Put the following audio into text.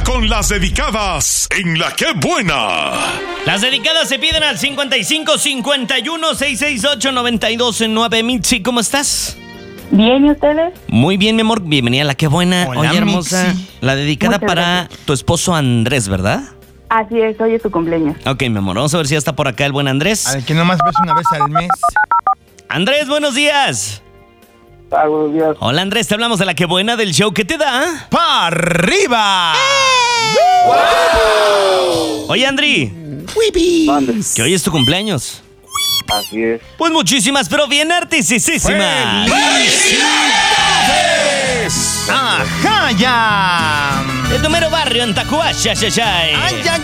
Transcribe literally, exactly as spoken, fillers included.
con las dedicadas en La Que Buena. Las dedicadas se piden al cincuenta y cinco cincuenta y uno seiscientos sesenta y ocho noventa y dos nueve. Mitzi, ¿cómo estás? Bien, ¿y ustedes? Muy bien, mi amor. Bienvenida a La Que Buena. Hola, Oye, hermosa. Mitzi. La dedicada Muchas para gracias. tu esposo Andrés, ¿verdad? Así es, hoy es su cumpleaños. Ok, mi amor. Vamos a ver si ya está por acá el buen Andrés. Al que nomás ves una vez al mes. Andrés, buenos días. Ah, buenos días. Hola, Andrés. Te hablamos de La Que Buena, del show que te da. ¡Pa' arriba! Oye, Andri, Mande. que hoy es tu cumpleaños. Así es. Pues muchísimas, pero bien artisísimas. ¡Ajá, ya! El número barrio en Tacuacha, Chachay. ¡Ay, ay,